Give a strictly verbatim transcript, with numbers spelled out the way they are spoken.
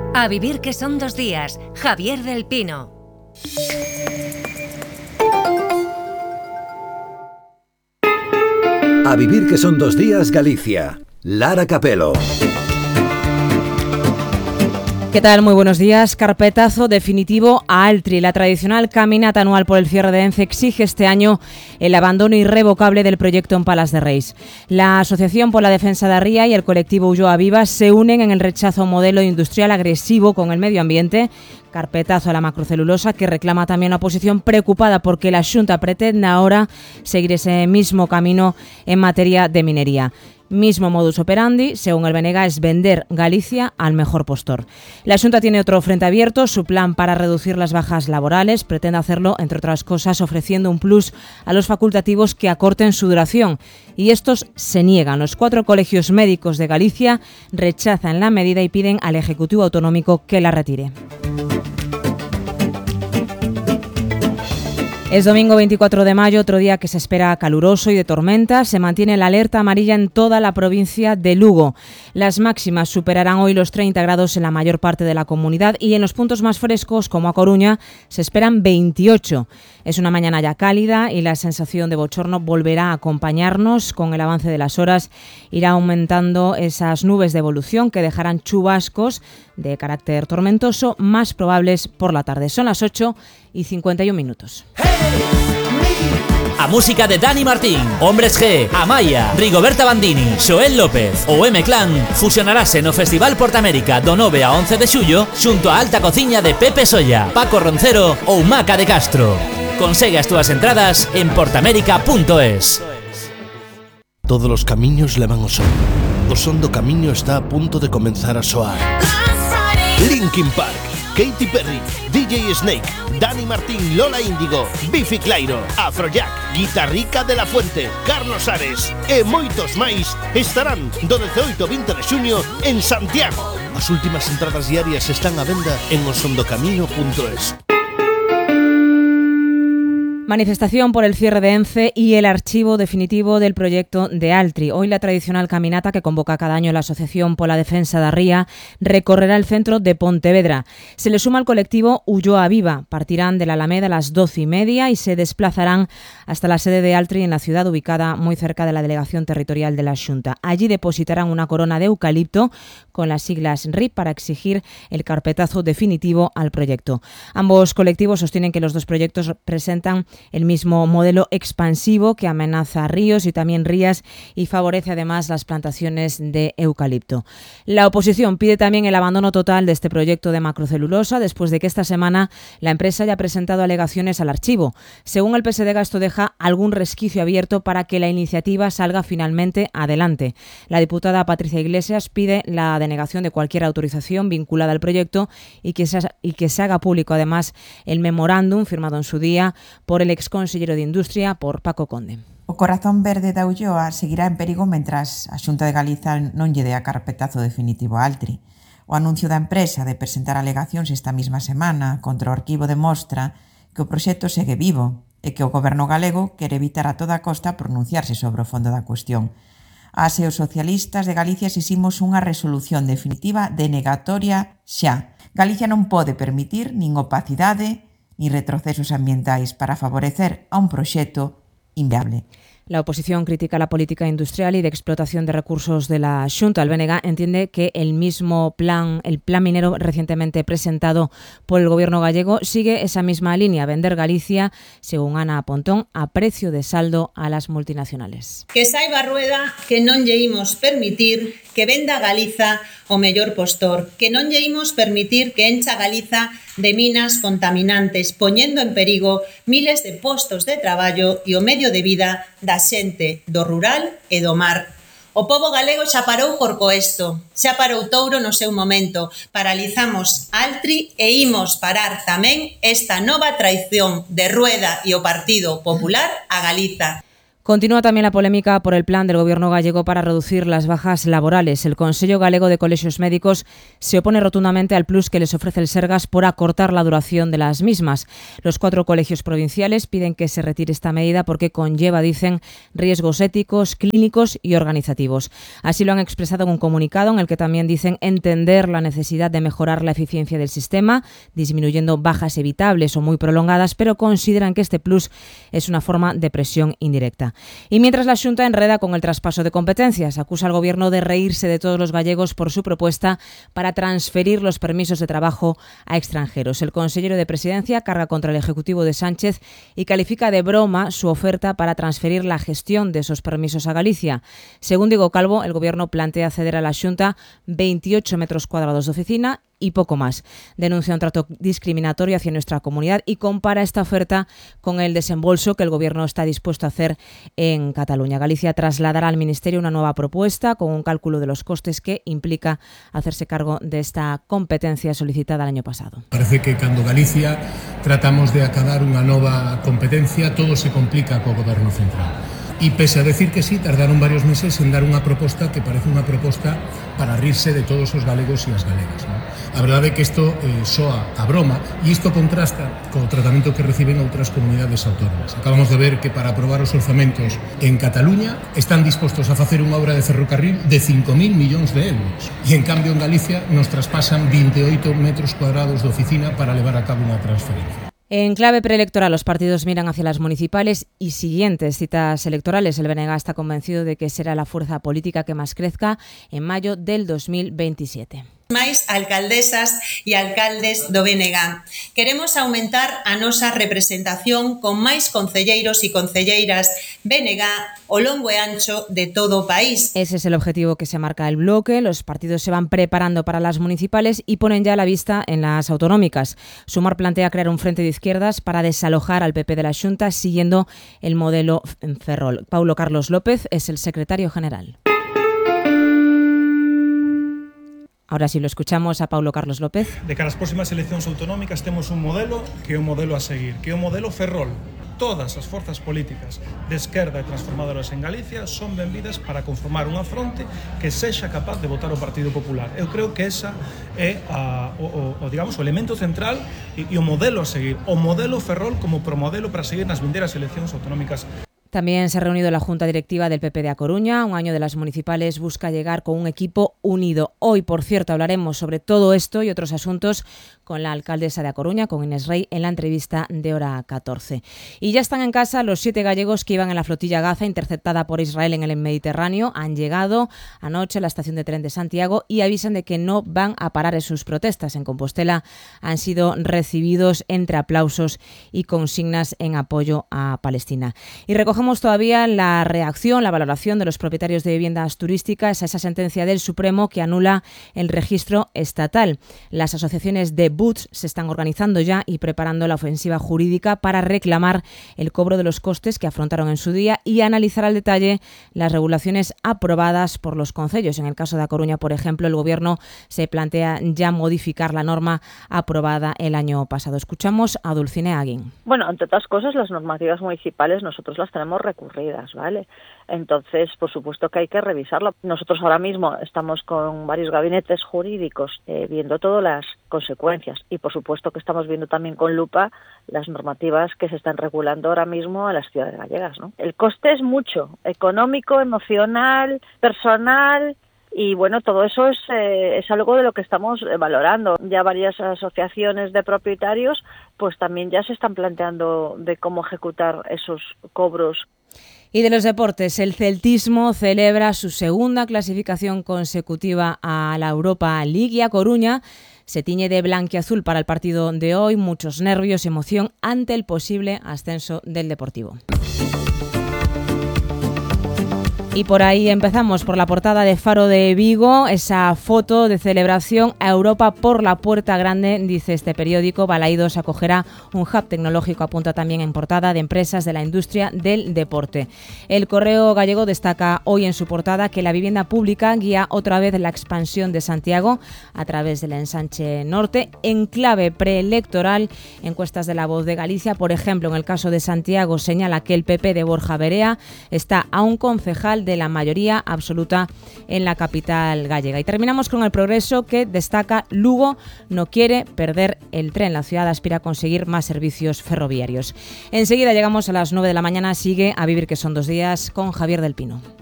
A vivir que son dos días, Javier del Pino. A vivir que son dos días, Galicia. Lara Capelo. ¿Qué tal? Muy buenos días. Carpetazo definitivo a Altri. La tradicional caminata anual por el cierre de Ence exige este año el abandono irrevocable del proyecto en Palas de Reis. La Asociación por la Defensa da Ría y el colectivo Ulloa Viva se unen en el rechazo a un modelo industrial agresivo con el medio ambiente. Carpetazo a la macrocelulosa, que reclama también la oposición, preocupada porque la Xunta pretende ahora seguir ese mismo camino en materia de minería. Mismo modus operandi, según el B N G, es vender Galicia al mejor postor. La Xunta tiene otro frente abierto, su plan para reducir las bajas laborales. Pretende hacerlo, entre otras cosas, ofreciendo un plus a los facultativos que acorten su duración. Y estos se niegan. Los cuatro colegios médicos de Galicia rechazan la medida y piden al Ejecutivo Autonómico que la retire. Es domingo veinticuatro de mayo, otro día que se espera caluroso y de tormentas. Se mantiene la alerta amarilla en toda la provincia de Lugo. Las máximas superarán hoy los treinta grados en la mayor parte de la comunidad y en los puntos más frescos, como a Coruña, se esperan veintiocho. Es una mañana ya cálida y la sensación de bochorno volverá a acompañarnos. Con el avance de las horas irá aumentando esas nubes de evolución que dejarán chubascos de carácter tormentoso más probables por la tarde. Son las ocho y cincuenta y un minutos. A música de Dani Martín, Hombres G, Amaya, Rigoberta Bandini, Xoel López ou M-Clan fusionarase no Festival Portamérica do nove a once de xullo xunto a Alta Cociña de Pepe Solla, Paco Roncero ou Maca de Castro. Consegue as túas entradas en portamérica punto es. Todos los camiños levan ao son. O son do camiño está a punto de comenzar a soar. Linkin Park, Katy Perry, D J Snake, Dani Martín, Lola Índigo, Bifi Clyro, Afrojack, Guitarrica de la Fuente, Carlos Ares e moitos máis estarán do dezaoito ao vinte de xuño en Santiago. As últimas entradas diarias están á venda en osondocamiño punto es. Manifestación por el cierre de Ence y el archivo definitivo del proyecto de Altri. Hoy la tradicional caminata que convoca cada año la Asociación por la Defensa da Ría recorrerá el centro de Pontevedra. Se le suma al colectivo Ulloa Viva. Partirán de la Alameda a las doce y media y se desplazarán hasta la sede de Altri en la ciudad, ubicada muy cerca de la delegación territorial de la Xunta. Allí depositarán una corona de eucalipto con las siglas R I P para exigir el carpetazo definitivo al proyecto. Ambos colectivos sostienen que los dos proyectos presentan el mismo modelo expansivo que amenaza ríos y también rías y favorece además las plantaciones de eucalipto. La oposición pide también el abandono total de este proyecto de macrocelulosa después de que esta semana la empresa haya presentado alegaciones al archivo. Según el P S D G, esto deja algún resquicio abierto para que la iniciativa salga finalmente adelante. La diputada Patricia Iglesias pide la denegación de cualquier autorización vinculada al proyecto y que se, y que se haga público además el memorándum firmado en su día por el exconsellero de Industria, por Paco Conde. O corazón verde da Ulloa seguirá en perigo mentras a Xunta de Galiza non lle dea carpetazo definitivo a Altri. O anuncio da empresa de presentar alegacións esta mesma semana contra o arquivo demostra que o proxecto segue vivo e que o goberno galego quere evitar a toda costa pronunciarse sobre o fondo da cuestión. As e os socialistas de Galicia exiximos unha resolución definitiva denegatoria xa. Galicia non pode permitir nin opacidade ni retrocesos ambientais para favorecer a un proxecto inviable. La oposición critica la política industrial y de explotación de recursos de la Xunta. El B N G entiende que el mismo plan, el plan minero recientemente presentado por el gobierno gallego, sigue esa misma línea, vender Galicia, según Ana Pontón, a precio de saldo a las multinacionales. Que saiba Rueda que non lle imos permitir que venda Galiza o mellor postor, que non lle imos permitir que encha Galiza de minas contaminantes, poñendo en perigo miles de postos de traballo e o medio de vida da xente do rural e do mar. O pobo galego xa parou por coesto, xa parou Touro no seu momento. Paralizamos Altri e imos parar tamén esta nova traición de Rueda e o Partido Popular a Galiza. Continúa también la polémica por el plan del Gobierno gallego para reducir las bajas laborales. El Consello Galego de Colexios Médicos se opone rotundamente al plus que les ofrece el Sergas por acortar la duración de las mismas. Los cuatro colegios provinciales piden que se retire esta medida porque conlleva, dicen, riesgos éticos, clínicos y organizativos. Así lo han expresado en un comunicado en el que también dicen entender la necesidad de mejorar la eficiencia del sistema, disminuyendo bajas evitables o muy prolongadas, pero consideran que este plus es una forma de presión indirecta. Y mientras la Xunta enreda con el traspaso de competencias, acusa al Gobierno de reírse de todos los gallegos por su propuesta para transferir los permisos de trabajo a extranjeros. El consellero de Presidencia carga contra el Ejecutivo de Sánchez y califica de broma su oferta para transferir la gestión de esos permisos a Galicia. Según Diego Calvo, el Gobierno plantea ceder a la Xunta veintiocho metros cuadrados de oficina y poco más. Denuncia un trato discriminatorio hacia nuestra comunidad y compara esta oferta con el desembolso que el Gobierno está dispuesto a hacer en Cataluña. Galicia trasladará al Ministerio una nueva propuesta con un cálculo de los costes que implica hacerse cargo de esta competencia solicitada el año pasado. Parece que cando Galicia tratamos de acabar unha nova competencia, todo se complica co Goberno central. E pese a decir que sí, tardaron varios meses en dar unha proposta que parece unha proposta para rirse de todos os galegos e as galegas, ¿no? A verdade é que isto eh, soa a broma e isto contrasta co tratamento que reciben outras comunidades autónomas. Acabamos de ver que para aprobar os orzamentos en Cataluña están dispostos a facer unha obra de ferrocarril de cinco mil millóns de euros e en cambio en Galicia nos traspasan veintiocho metros cuadrados de oficina para levar a cabo unha transferencia. En clave preelectoral, los partidos miran hacia las municipales y siguientes citas electorales. El B N G está convencido de que será la fuerza política que más crezca en mayo del dos mil veintisiete. Máis alcaldesas e alcaldes do B N G. Queremos aumentar a nosa representación con máis concelleiros e concelleiras B N G ao longo e ancho de todo o país. Ese es el objetivo que se marca el bloque. Los partidos se van preparando para las municipales y ponen ya la vista en las autonómicas. Sumar plantea crear un frente de izquierdas para desalojar al P P de la Xunta siguiendo el modelo Ferrol. Paulo Carlos López es el secretario general. Ahora sí, lo escuchamos a Paulo Carlos López. De cara ás próximas eleccións autonómicas temos un modelo que é o modelo a seguir, que é o modelo Ferrol. Todas as forzas políticas de esquerda e transformadoras en Galicia son benvidas para conformar unha fronte que sexa capaz de votar o Partido Popular. Eu creo que esa é a, o, o, digamos, o elemento central e, e o modelo a seguir. O modelo Ferrol como promodelo para seguir nas vindeiras eleccións autonómicas. También se ha reunido la Junta Directiva del P P de A Coruña. Un año de las municipales busca llegar con un equipo unido. Hoy, por cierto, hablaremos sobre todo esto y otros asuntos con la alcaldesa de A Coruña, con Inés Rey, en la entrevista de hora catorce. Y ya están en casa los siete gallegos que iban en la flotilla Gaza interceptada por Israel en el Mediterráneo. Han llegado anoche a la estación de tren de Santiago y avisan de que no van a parar en sus protestas. En Compostela han sido recibidos entre aplausos y consignas en apoyo a Palestina. Y recogemos todavía la reacción, la valoración de los propietarios de viviendas turísticas a esa sentencia del Supremo que anula el registro estatal. Las asociaciones de Boots se están organizando ya y preparando la ofensiva jurídica para reclamar el cobro de los costes que afrontaron en su día y analizar al detalle las regulaciones aprobadas por los concellos. En el caso de A Coruña, por ejemplo, el Gobierno se plantea ya modificar la norma aprobada el año pasado. Escuchamos a Dulcine Aguín. Bueno, entre otras cosas, las normativas municipales nosotros las tenemos recurridas, ¿vale? Entonces, por supuesto que hay que revisarlo. Nosotros ahora mismo estamos con varios gabinetes jurídicos eh, viendo todas las consecuencias y por supuesto que estamos viendo también con lupa las normativas que se están regulando ahora mismo en las ciudades gallegas, ¿no? El coste es mucho, económico, emocional, personal. Y bueno, todo eso es, eh, es algo de lo que estamos valorando. Ya varias asociaciones de propietarios pues también ya se están planteando de cómo ejecutar esos cobros. Y de los deportes, el celtismo celebra su segunda clasificación consecutiva a la Europa League y A Coruña se tiñe de blanquiazul para el partido de hoy. Muchos nervios y emoción ante el posible ascenso del Deportivo. Y por ahí empezamos, por la portada de Faro de Vigo, esa foto de celebración a Europa por la puerta grande, dice este periódico. Balaídos acogerá un hub tecnológico, apunta también en portada, de empresas de la industria del deporte. El Correo Gallego destaca hoy en su portada que la vivienda pública guía otra vez la expansión de Santiago a través del ensanche norte en clave preelectoral. Encuestas de La Voz de Galicia, por ejemplo, en el caso de Santiago, señala que el P P de Borja Verea está a un concejal de la mayoría absoluta en la capital gallega. Y terminamos con El Progreso, que destaca Lugo no quiere perder el tren. La ciudad aspira a conseguir más servicios ferroviarios. Enseguida llegamos a las nueve de la mañana. Sigue A Vivir, que son dos días, con Javier del Pino.